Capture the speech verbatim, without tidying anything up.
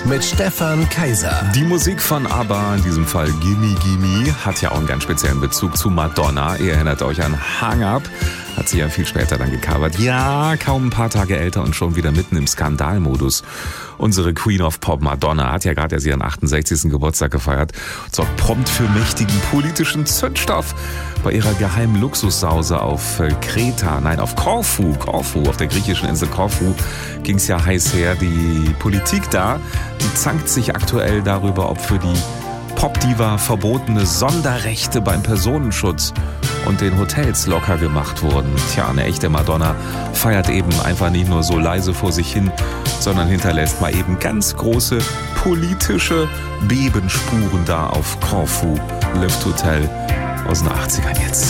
mit Stefan Kaiser. Die Musik von ABBA, in diesem Fall Gimme Gimme, hat ja auch einen ganz speziellen Bezug zu Madonna. Ihr erinnert euch an Hang Up, hat sie ja viel später dann gecovert. Ja, kaum ein paar Tage älter und schon wieder mitten im Skandalmodus. Unsere Queen of Pop Madonna hat ja gerade erst ihren achtundsechzigsten Geburtstag gefeiert und sorgt prompt für mächtigen politischen Zündstoff. Bei ihrer geheimen Luxussause auf Kreta, nein, auf Korfu, Korfu, auf der griechischen Insel Korfu, ging es ja heiß her. Die Politik da, die zankt sich aktuell darüber, ob für die Popdiva verbotene Sonderrechte beim Personenschutz und den Hotels locker gemacht wurden. Tja, eine echte Madonna feiert eben einfach nicht nur so leise vor sich hin, sondern hinterlässt mal eben ganz große politische Bebenspuren da auf Korfu. Lift Hotel aus den achtzigern jetzt.